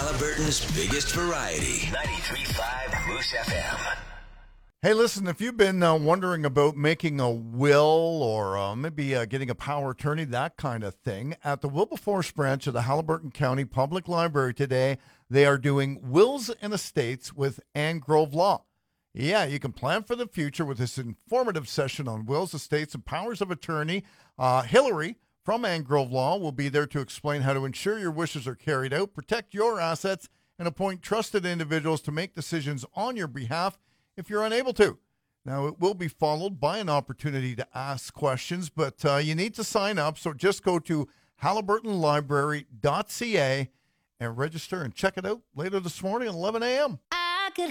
Halliburton's biggest variety. 93.5 Moose FM. Hey, listen, if you've been wondering about making a will or maybe getting a power of attorney, that kind of thing, at the Wilberforce branch of the Halliburton County Public Library today, they are doing Wills and Estates with Anne Grove Law. Yeah, you can plan for the future with this informative session on wills, estates, and powers of attorney. Hillary from Anne Grove Law will be there to explain how to ensure your wishes are carried out, protect your assets, and appoint trusted individuals to make decisions on your behalf if you're unable to. Now, it will be followed by an opportunity to ask questions, but you need to sign up. So just go to halliburtonlibrary.ca and register and check it out later this morning at 11 a.m.